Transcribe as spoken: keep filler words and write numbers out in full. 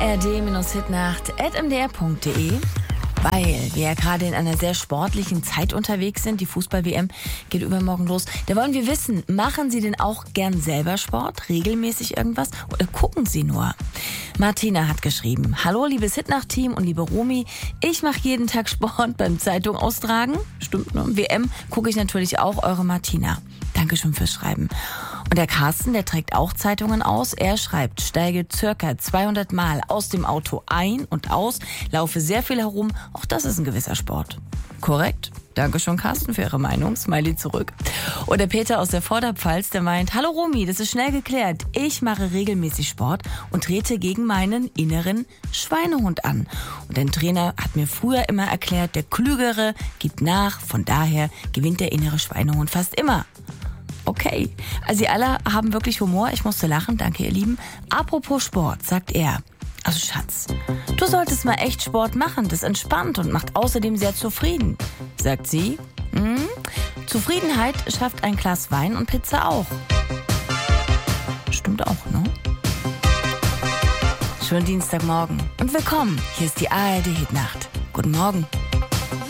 r d-hitnacht at m d r punkt d e. Weil wir ja gerade in einer sehr sportlichen Zeit unterwegs sind, die Fußball-W M geht übermorgen los, da wollen wir wissen, machen Sie denn auch gern selber Sport, regelmäßig irgendwas oder gucken Sie nur? Martina hat geschrieben: Hallo liebes Hitnacht-Team und liebe Romy, ich mache jeden Tag Sport beim Zeitung austragen. Stimmt, ne? W M gucke ich natürlich auch, eure Martina. Dankeschön fürs Schreiben. Und der Carsten, der trägt auch Zeitungen aus. Er schreibt, steige circa zweihundert Mal aus dem Auto ein und aus, laufe sehr viel herum. Auch das ist ein gewisser Sport. Korrekt? Dankeschön, Carsten, für Ihre Meinung. Smiley zurück. Und der Peter aus der Vorderpfalz, der meint, hallo Romy, das ist schnell geklärt. Ich mache regelmäßig Sport und trete gegen meinen inneren Schweinehund an. Und ein Trainer hat mir früher immer erklärt, der Klügere gibt nach, von daher gewinnt der innere Schweinehund fast immer. Okay, also Sie alle haben wirklich Humor, ich musste lachen, danke ihr Lieben. Apropos Sport, sagt er, also Schatz, du solltest mal echt Sport machen, das entspannt und macht außerdem sehr zufrieden. Sagt sie, hm, Zufriedenheit schafft ein Glas Wein und Pizza auch. Stimmt auch, ne? Schönen Dienstagmorgen und willkommen, hier ist die A R D Hitnacht. Guten Morgen.